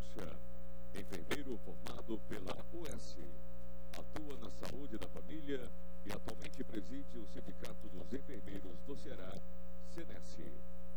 Rocha, enfermeiro formado pela US, atua na saúde da família e atualmente preside o Sindicato dos Enfermeiros do Ceará, SENESC.